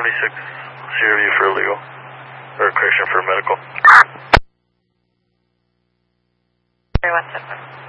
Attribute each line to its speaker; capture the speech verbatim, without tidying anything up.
Speaker 1: twenty-six, zero view for illegal, or correction for medical.
Speaker 2: three one seven.